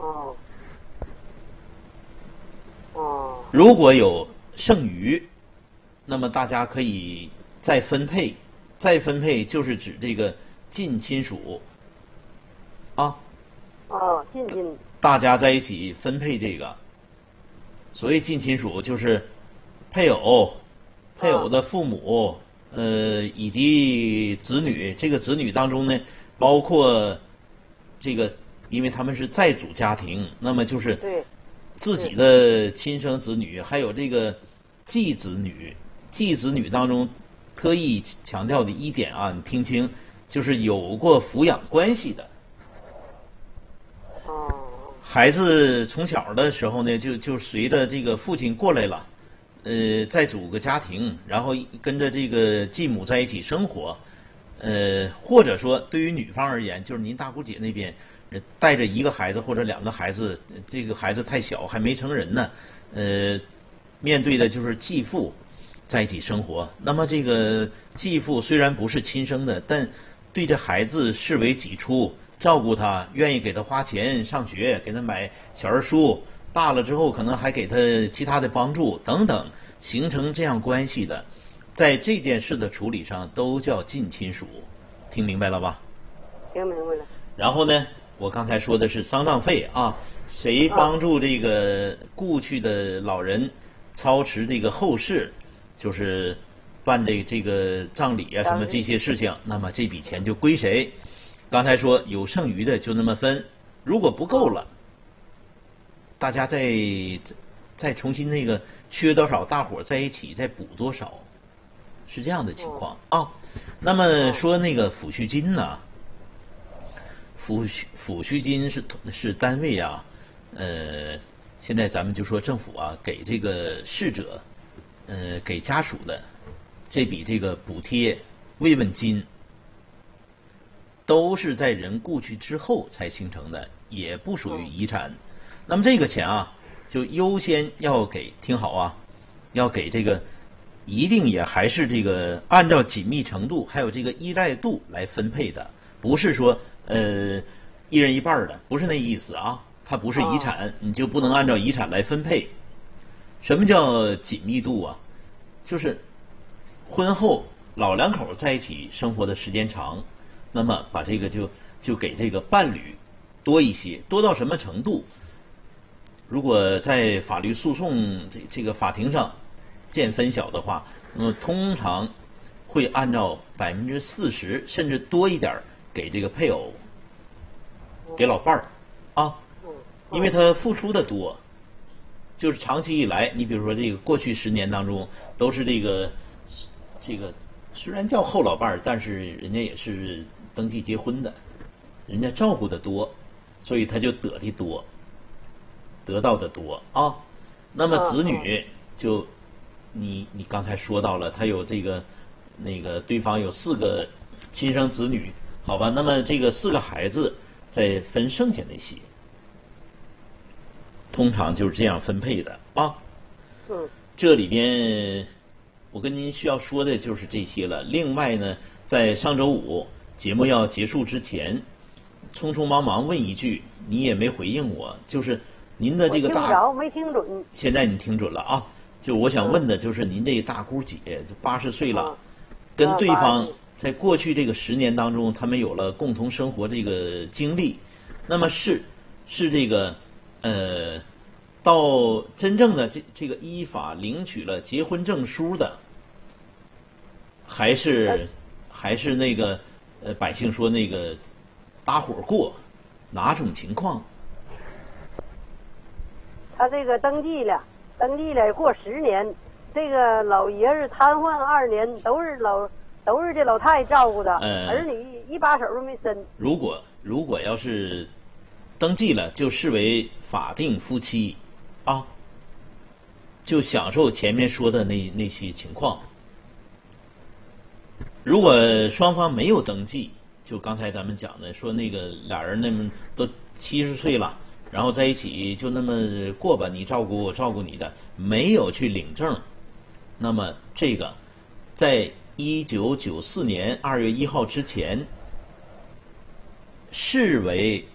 哦。哦。 如果有剩余，那么大家可以再分配，再分配就是指这个近亲属啊。 哦，近亲。 大家在一起分配这个。所谓近亲属，就是配偶、配偶的父母，以及子女。这个子女当中呢，包括这个，因为他们是再组家庭，那么就是自己的亲生子女，还有这个继子女。继子女当中，特意强调的一点啊，你听清，就是有过抚养关系的。孩子从小的时候呢，就随着这个父亲过来了，再组个家庭，然后跟着这个继母在一起生活，或者说对于女方而言，就是您大姑姐那边带着一个孩子或者两个孩子，这个孩子太小还没成人呢，面对的就是继父在一起生活。那么这个继父虽然不是亲生的，但对这孩子视为己出。照顾他，愿意给他花钱上学，给他买小人书，大了之后可能还给他其他的帮助等等，形成这样关系的，在这件事的处理上都叫近亲属，听明白了吧？ 听明白了。 然后呢，我刚才说的是丧葬费啊，谁帮助这个故去的老人操持这个后事，就是办这个葬礼啊什么这些事情，那么这笔钱就归谁？刚才说有剩余的就那么分，如果不够了，大家再重新那个缺多少，大伙在一起再补多少，是这样的情况啊。那么说那个抚恤金呢？抚恤金是单位啊，现在咱们就说政府啊，给这个逝者，给家属的这笔这个补贴慰问金。都是在人故去之后才形成的，也不属于遗产。那么这个钱啊，就优先要给，听好啊，要给这个，一定也还是这个按照紧密程度还有这个依赖度来分配的，不是说一人一半的，不是那意思啊。它不是遗产，你就不能按照遗产来分配。什么叫紧密度啊？就是婚后老两口在一起生活的时间长。那么把这个就给这个伴侣多一些，多到什么程度？如果在法律诉讼这个法庭上见分晓的话，那么通常会按照40%甚至多一点给这个配偶，给老伴儿啊，因为他付出的多，就是长期以来，你比如说这个过去10年当中都是这个虽然叫后老伴儿，但是人家也是登记结婚的，人家照顾的多，所以他就得的多，得到的多啊。那么子女就你刚才说到了，他有这个那个对方有4个亲生子女，好吧？那么这个4个孩子再分剩下那些，通常就是这样分配的啊。这里边我跟您需要说的就是这些了。另外呢，在上周5节目要结束之前，匆匆忙忙问一句，你也没回应我，就是您的这个没听准。 现在你听准了啊？就我想问的就是您这大姑姐80岁了，跟对方在过去这个10年当中，他们有了共同生活这个经历，那么是这个到真正的这个依法领取了结婚证书的，还是那个百姓说那个搭伙过，哪种情况？ 他这个登记了过10年，这个老爷子瘫痪2年，都是这老太太照顾的，儿女一把手都没伸。 如果要是登记了，就视为法定夫妻啊，就享受前面说的那些情况。如果双方没有登记，就刚才咱们讲的，说那个俩人那么都70岁了，然后在一起就那么过吧，你照顾我，照顾你的，没有去领证，那么这个在1994年2月1号之前，视为